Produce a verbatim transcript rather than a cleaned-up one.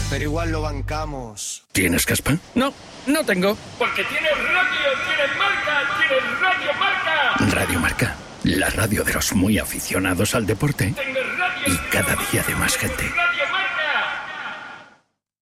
pero igual lo bancamos. ¿Tienes caspa? No, no tengo. Porque tienes radio, tienes marca, tienes Radio Marca. Radio Marca, la radio de los muy aficionados al deporte. Tengo radio y cada día de más gente.